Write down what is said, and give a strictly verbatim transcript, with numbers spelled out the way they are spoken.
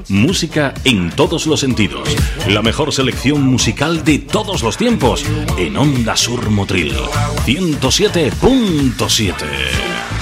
Música en todos los sentidos. La mejor selección musical de todos los tiempos en Onda Sur Motril ciento siete punto siete.